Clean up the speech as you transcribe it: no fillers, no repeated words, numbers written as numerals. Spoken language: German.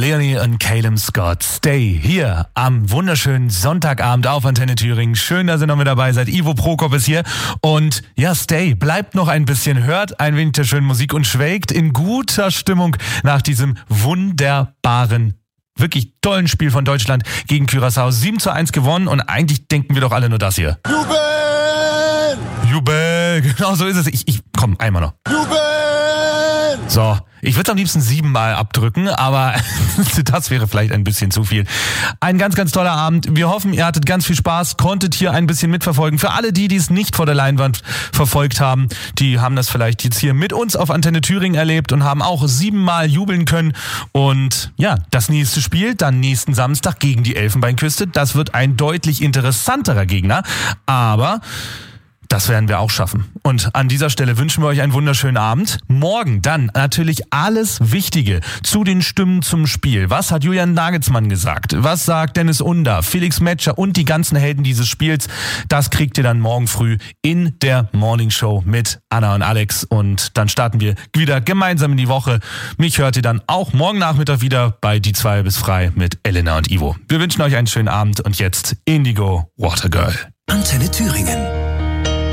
Leonie und Caleb Scott. Stay hier am wunderschönen Sonntagabend auf Antenne Thüringen. Schön, dass ihr noch mit dabei seid. Ivo Prokop ist hier. Und ja, Stay, bleibt noch ein bisschen, hört ein wenig der schönen Musik und schwelgt in guter Stimmung nach diesem wunderbaren, wirklich tollen Spiel von Deutschland gegen Curaçao. 7:1 gewonnen und eigentlich denken wir doch alle nur das hier. Jubel! Jubel! Genau so ist es. Komm, einmal noch. Jubel! So, ich würde es am liebsten 7-mal abdrücken, aber das wäre vielleicht ein bisschen zu viel. Ein ganz, ganz toller Abend. Wir hoffen, ihr hattet ganz viel Spaß, konntet hier ein bisschen mitverfolgen. Für alle die es nicht vor der Leinwand verfolgt haben, die haben das vielleicht jetzt hier mit uns auf Antenne Thüringen erlebt und haben auch 7-mal jubeln können. Und ja, das nächste Spiel, dann nächsten Samstag gegen die Elfenbeinküste. Das wird ein deutlich interessanterer Gegner, aber das werden wir auch schaffen. Und an dieser Stelle wünschen wir euch einen wunderschönen Abend. Morgen dann natürlich alles Wichtige zu den Stimmen zum Spiel. Was hat Julian Nagelsmann gesagt? Was sagt Dennis Under, Felix Metscher und die ganzen Helden dieses Spiels? Das kriegt ihr dann morgen früh in der Morning Show mit Anna und Alex. Und dann starten wir wieder gemeinsam in die Woche. Mich hört ihr dann auch morgen Nachmittag wieder bei Die 2 bis frei mit Elena und Ivo. Wir wünschen euch einen schönen Abend und jetzt Indigo Watergirl. Antenne Thüringen.